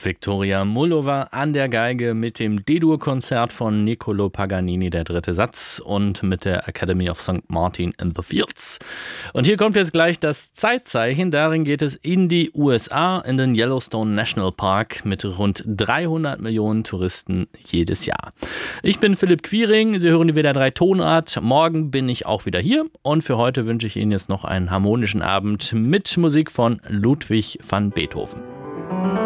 Viktoria Mullova an der Geige mit dem D-Dur-Konzert von Niccolò Paganini, der dritte Satz, und mit der Academy of St. Martin in the Fields. Und hier kommt jetzt gleich das Zeitzeichen. Darin geht es in die USA, in den Yellowstone National Park mit rund 300 Millionen Touristen jedes Jahr. Ich bin Philipp Quiring, Sie hören die WDR 3 Tonart. Morgen bin ich auch wieder hier und für heute wünsche ich Ihnen jetzt noch einen harmonischen Abend mit Musik von Ludwig van Beethoven.